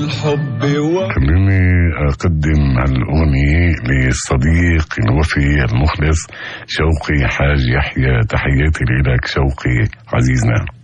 الحب خليني أقدم الأغنية للصديق الوفي المخلص شوقي حاج يحيى. تحياتي لك شوقي عزيزنا.